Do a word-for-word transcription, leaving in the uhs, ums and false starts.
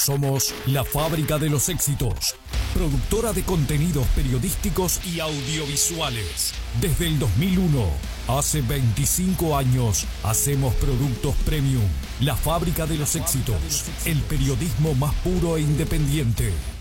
Somos la fábrica de los éxitos, productora de contenidos periodísticos y audiovisuales. Desde el dos mil uno, hace veinticinco años, hacemos productos premium. La fábrica de los éxitos, el periodismo más puro e independiente.